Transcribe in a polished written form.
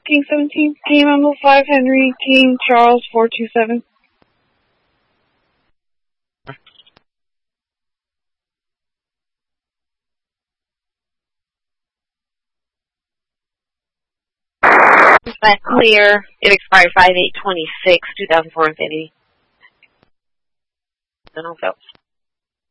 King 17, Team Emerald 5 Henry, King Charles 427. That clear. It expired 5/8/26, 2004 Infinity. Then I'll go.